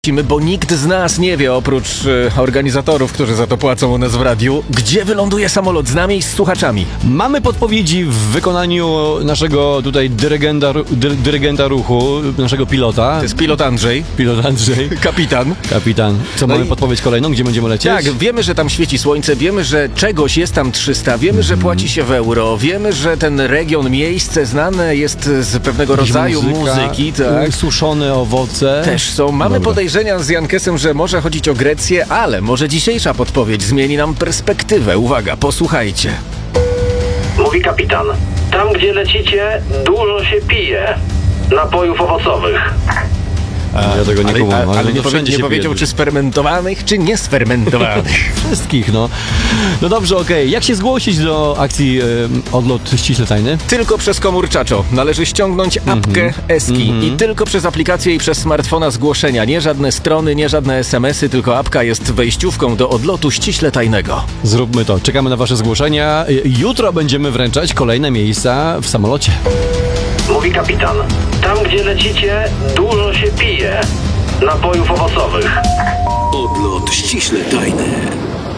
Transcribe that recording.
Bo nikt z nas nie wie, oprócz organizatorów, którzy za to płacą u nas w radiu, gdzie wyląduje samolot z nami i z słuchaczami. Mamy podpowiedzi w wykonaniu naszego tutaj dyrygenta ruchu, naszego pilota. To jest pilot Andrzej. Pilot Andrzej. Kapitan. Co, mamy podpowiedź kolejną? Gdzie będziemy lecieć? Tak, wiemy, że tam świeci słońce, wiemy, że czegoś jest tam 300, wiemy, że płaci się w euro, wiemy, że ten region, miejsce znane jest z pewnego rodzaju muzyki. Tak. Suszone owoce. Też są. Mamy podejrzenia z Jankesem, że może chodzić o Grecję, ale może dzisiejsza podpowiedź zmieni nam perspektywę. Uwaga, posłuchajcie. Mówi kapitan. Tam, gdzie lecicie, dużo się pije napojów owocowych. Ja tego nie kumam. Ale nie, wszędzie nie się powiedział, pije. czy sfermentowanych, czy niesfermentowanych. Wszystkich, no. No dobrze, okej. Jak się zgłosić do akcji Odlot Ściśle Tajny? Tylko przez komórczaczo. Należy ściągnąć apkę Eski i tylko przez aplikację i przez smartfona zgłoszenia. Nie żadne strony, nie żadne SMS-y, tylko apka jest wejściówką do odlotu ściśle tajnego. Zróbmy to. Czekamy na wasze zgłoszenia. Jutro będziemy wręczać kolejne miejsca w samolocie. Mówi kapitan. Tam, gdzie lecicie, dużo się pije napojów owocowych. Odlot ściśle tajny.